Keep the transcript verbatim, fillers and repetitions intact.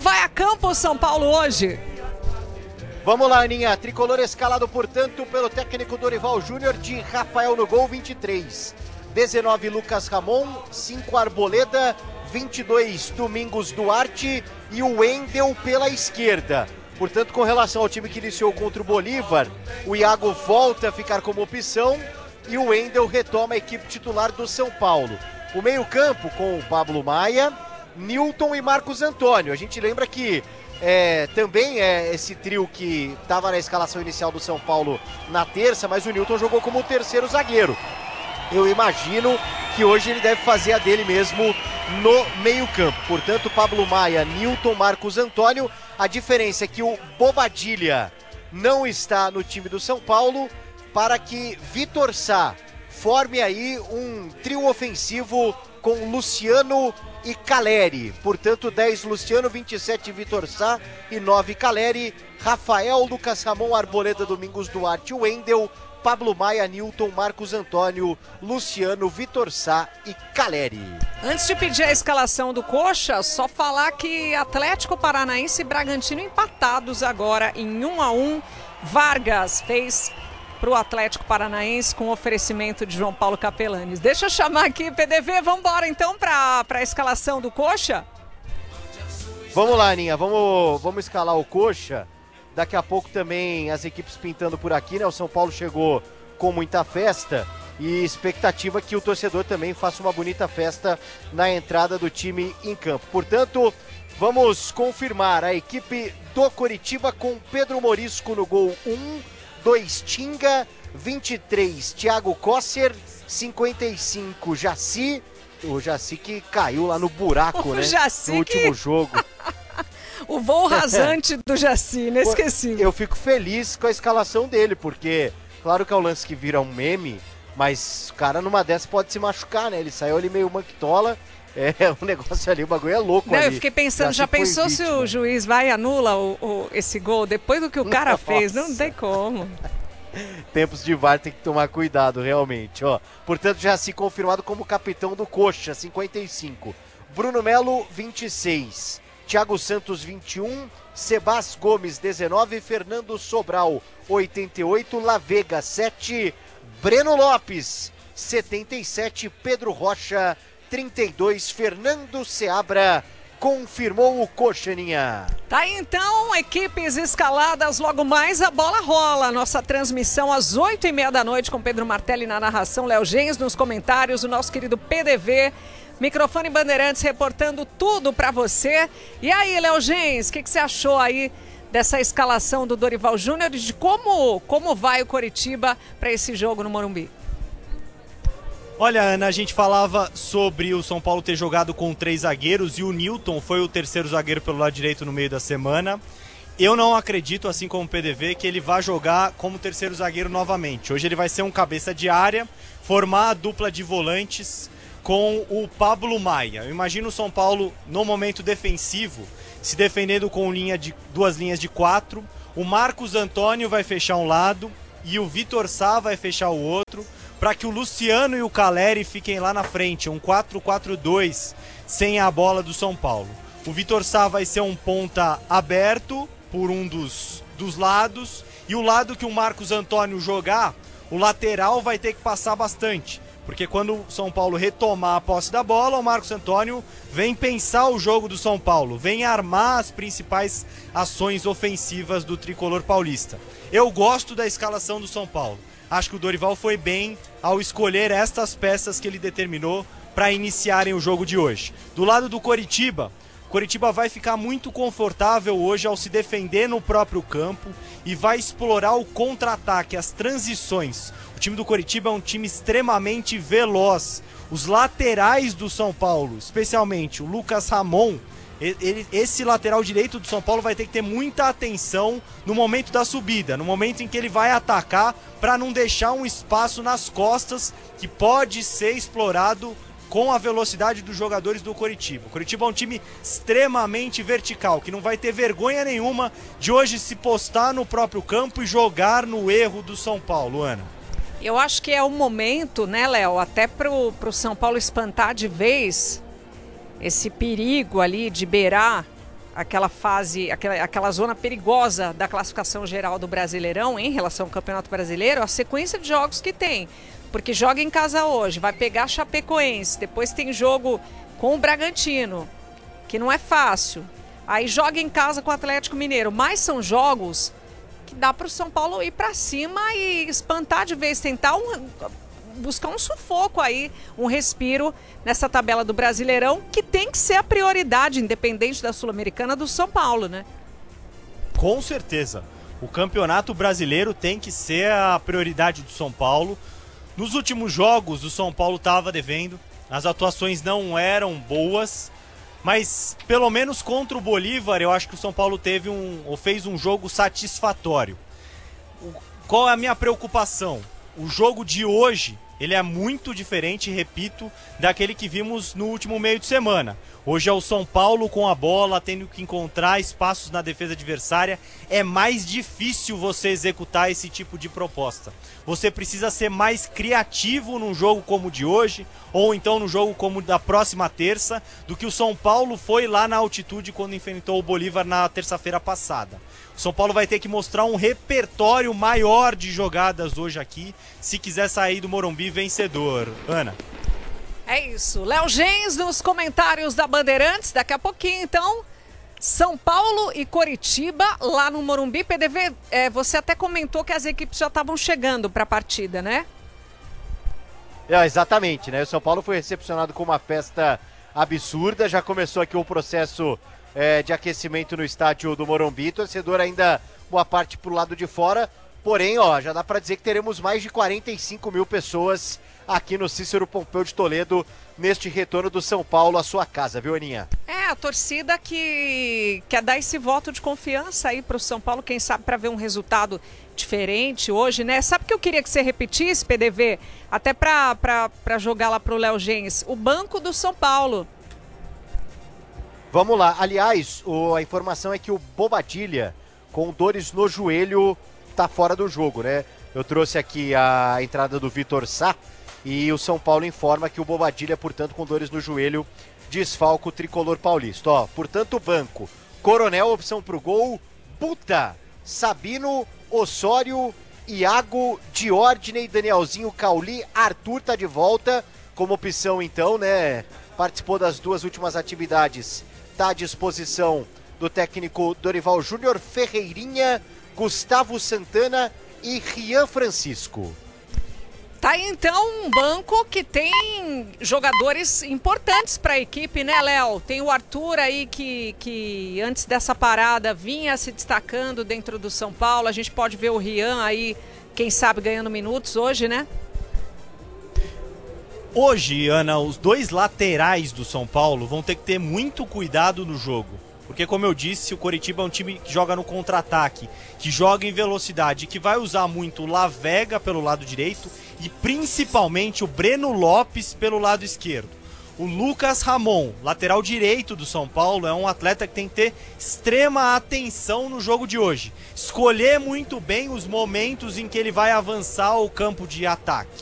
vai a campo o São Paulo hoje? Vamos lá, Aninha. Tricolor escalado, portanto, pelo técnico Dorival Júnior, de Rafael no gol, vinte e três. dezenove, Lucas Ramon. cinco, Arboleda. vinte e dois, Domingos Duarte. E o Wendel pela esquerda. Portanto, com relação ao time que iniciou contra o Bolívar, o Iago volta a ficar como opção e o Wendel retoma a equipe titular do São Paulo. O meio-campo com o Pablo Maia, Nilton e Marcos Antônio. A gente lembra que é, também é esse trio que estava na escalação inicial do São Paulo na terça, mas o Nilton jogou como o terceiro zagueiro. Eu imagino que hoje ele deve fazer a dele mesmo no meio-campo. Portanto, Pablo Maia, Nilton, Marcos Antônio. A diferença é que o Bobadilla não está no time do São Paulo para que Vitor Sá forme aí um trio ofensivo com Luciano e Caleri. Portanto, dez Luciano, vinte e sete Vitor Sá e nove Caleri. Rafael, Lucas Ramon, Arboleda, Domingos Duarte, Wendel, Pablo Maia, Nilton, Marcos Antônio, Luciano, Vitor Sá e Caleri. Antes de pedir a escalação do Coxa, só falar que Atlético Paranaense e Bragantino empatados agora em um a um. Vargas fez para o Atlético Paranaense com oferecimento de João Paulo Capelanes. Deixa eu chamar aqui, P D V, vamos embora então para a escalação do Coxa? Vamos lá, Aninha, vamos, vamos escalar o Coxa. Daqui a pouco também as equipes pintando por aqui, né? O São Paulo chegou com muita festa e expectativa que o torcedor também faça uma bonita festa na entrada do time em campo. Portanto, vamos confirmar a equipe do Coritiba com Pedro Morisco no gol. um, dois Tinga, vinte e três Thiago Kosser, cinquenta e cinco Jaci. O Jaci que caiu lá no buraco, o né? Jaci no último que... jogo. O voo rasante do Jaci, inesquecível. Eu fico feliz com a escalação dele, porque claro que é um lance que vira um meme, mas o cara numa dessa pode se machucar, né? Ele saiu ali meio manquitola, é um negócio ali, o bagulho é louco. Não, ali. eu fiquei pensando, já, já pensou se o juiz vai e anula o, o, esse gol depois do que o cara Nossa. fez? Não tem como. Tempos de V A R tem que tomar cuidado, realmente, ó. Portanto, já se confirmado como capitão do Coxa, cinquenta e cinco. Bruno Melo, vinte e seis. Thiago Santos, vinte e um, Sebas Gomes, dezenove, Fernando Sobral, oitenta e oito, Lavega, sete, Breno Lopes, setenta e sete, Pedro Rocha, trinta e dois, Fernando Seabra, confirmou o Coxaninha. Tá aí então, equipes escaladas, logo mais a bola rola. Nossa transmissão às oito e meia da noite com Pedro Martelli na narração, Léo Gens nos comentários, o nosso querido P D V, Microfone Bandeirantes reportando tudo pra você. E aí, Léo Gens, o que, que você achou aí dessa escalação do Dorival Júnior e de como, como vai o Coritiba para esse jogo no Morumbi? Olha, Ana, a gente falava sobre o São Paulo ter jogado com três zagueiros e o Nilton foi o terceiro zagueiro pelo lado direito no meio da semana. Eu não acredito, assim como o P D V, que ele vá jogar como terceiro zagueiro novamente. Hoje ele vai ser um cabeça de área, formar a dupla de volantes com o Pablo Maia. Eu imagino o São Paulo, no momento defensivo, se defendendo com linha de, duas linhas de quatro. O Marcos Antônio vai fechar um lado e o Vitor Sá vai fechar o outro, para que o Luciano e o Caleri fiquem lá na frente, um quatro quatro dois, sem a bola do São Paulo. O Vitor Sá vai ser um ponta aberto por um dos, dos lados, e o lado que o Marcos Antônio jogar, o lateral vai ter que passar bastante. Porque quando o São Paulo retomar a posse da bola, o Marcos Antônio vem pensar o jogo do São Paulo, vem armar as principais ações ofensivas do tricolor paulista. Eu gosto da escalação do São Paulo. Acho que o Dorival foi bem ao escolher estas peças que ele determinou para iniciarem o jogo de hoje. Do lado do Coritiba, o Coritiba vai ficar muito confortável hoje ao se defender no próprio campo e vai explorar o contra-ataque, as transições. O time do Coritiba é um time extremamente veloz. Os laterais do São Paulo, especialmente o Lucas Ramon, ele, esse lateral direito do São Paulo vai ter que ter muita atenção no momento da subida, no momento em que ele vai atacar, para não deixar um espaço nas costas que pode ser explorado com a velocidade dos jogadores do Coritiba. O Coritiba é um time extremamente vertical, que não vai ter vergonha nenhuma de hoje se postar no próprio campo e jogar no erro do São Paulo, Ana. Eu acho que é o momento, né, Léo, até pro, pro São Paulo espantar de vez esse perigo ali de beirar aquela fase, aquela, aquela zona perigosa da classificação geral do Brasileirão em relação ao Campeonato Brasileiro, a sequência de jogos que tem. Porque joga em casa hoje, vai pegar Chapecoense, depois tem jogo com o Bragantino, que não é fácil. Aí joga em casa com o Atlético Mineiro, mas são jogos que dá para o São Paulo ir para cima e espantar de vez, tentar um, buscar um sufoco aí, um respiro nessa tabela do Brasileirão, que tem que ser a prioridade, independente da Sul-Americana, do São Paulo, né? Com certeza. O Campeonato Brasileiro tem que ser a prioridade do São Paulo. Nos últimos jogos, o São Paulo estava devendo, as atuações não eram boas, mas pelo menos contra o Bolívar eu acho que o São Paulo teve um, ou fez um jogo satisfatório. O, qual é a minha preocupação? O jogo de hoje, ele é muito diferente, repito, daquele que vimos no último meio de semana. Hoje é o São Paulo com a bola, tendo que encontrar espaços na defesa adversária. É mais difícil você executar esse tipo de proposta. Você precisa ser mais criativo num jogo como o de hoje, ou então no jogo como o da próxima terça, do que o São Paulo foi lá na altitude quando enfrentou o Bolívar na terça-feira passada. O São Paulo vai ter que mostrar um repertório maior de jogadas hoje aqui, se quiser sair do Morumbi vencedor. Ana. É isso. Léo Gens nos comentários da Bandeirantes. Daqui a pouquinho, então, São Paulo e Coritiba lá no Morumbi. P D V, é, você até comentou que as equipes já estavam chegando para a partida, né? É, exatamente, né? O São Paulo foi recepcionado com uma festa absurda. Já começou aqui o processo é, de aquecimento no estádio do Morumbi. Torcedor ainda boa parte pro lado de fora. Porém, ó, já dá para dizer que teremos mais de quarenta e cinco mil pessoas aqui no Cícero Pompeu de Toledo, neste retorno do São Paulo à sua casa, viu, Aninha? É, a torcida que quer dar esse voto de confiança aí pro São Paulo, quem sabe para ver um resultado diferente hoje, né? Sabe o que eu queria que você repetisse, P D V? Até para jogar lá pro Léo Gens, o banco do São Paulo. Vamos lá, aliás, o, a informação é que o Bobadilha, com dores no joelho, tá fora do jogo, né? Eu trouxe aqui a entrada do Vitor Sá, e o São Paulo informa que o Bobadilha, portanto, com dores no joelho, desfalca o tricolor paulista. Ó, portanto, o banco. Coronel, opção pro gol. Buta, Sabino, Osório, Iago, Diordney, Danielzinho, Cauli, Arthur tá de volta como opção, então, né? Participou das duas últimas atividades. Tá à disposição do técnico Dorival Júnior, Ferreirinha, Gustavo Santana e Rian Francisco. Tá aí então um banco que tem jogadores importantes para a equipe, né, Léo? Tem o Arthur aí que, que antes dessa parada vinha se destacando dentro do São Paulo. A gente pode ver o Rian aí, quem sabe, ganhando minutos hoje, né? Hoje, Ana, os dois laterais do São Paulo vão ter que ter muito cuidado no jogo. Porque, como eu disse, o Coritiba é um time que joga no contra-ataque, que joga em velocidade, que vai usar muito o Lavega pelo lado direito e principalmente o Breno Lopes pelo lado esquerdo. O Lucas Ramon, lateral direito do São Paulo, é um atleta que tem que ter extrema atenção no jogo de hoje. Escolher muito bem os momentos em que ele vai avançar o campo de ataque.